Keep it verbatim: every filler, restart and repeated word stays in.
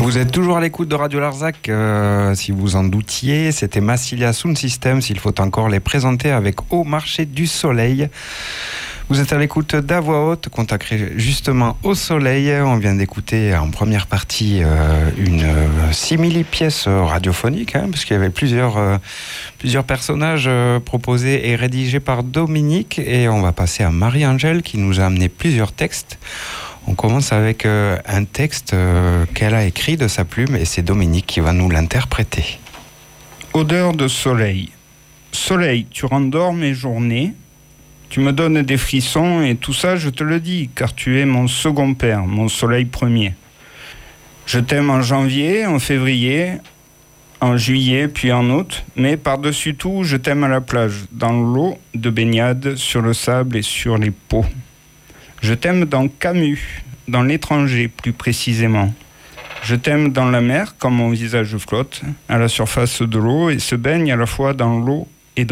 Vous êtes toujours à l'écoute de Radio Larzac, euh, si vous en doutiez, c'était Massilia Sound System, s'il faut encore les présenter avec Au Marché du Soleil. Vous êtes à l'écoute d'A Voix Haute, consacrée justement au soleil. On vient d'écouter en première partie euh, une euh, simili-pièce radiophonique, hein, parce qu'il y avait plusieurs, euh, plusieurs personnages euh, proposés et rédigés par Dominique. Et on va passer à Marie-Angèle qui nous a amené plusieurs textes. On commence avec euh, un texte euh, qu'elle a écrit de sa plume et c'est Dominique qui va nous l'interpréter. Odeur de soleil. Soleil, tu rendors mes journées, tu me donnes des frissons et tout ça je te le dis, car tu es mon second père, mon soleil premier. Je t'aime en janvier, en février, en juillet puis en août, mais par-dessus tout je t'aime à la plage, dans l'eau de baignade, sur le sable et sur les pots. Je t'aime dans Camus, dans l'étranger plus précisément. Je t'aime dans la mer, quand mon visage flotte, à la surface de l'eau, et se baigne à la fois dans l'eau